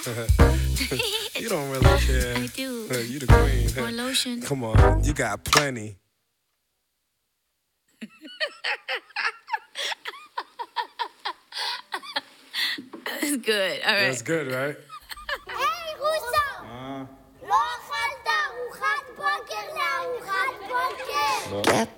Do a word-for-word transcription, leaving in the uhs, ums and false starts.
You don't really care. I do. You the queen. More lotion. Come on, you got plenty. That's good. All right. That's good, right? היי, רוסו! לא אכלת ארוחת בוקר לארוחת בוקר!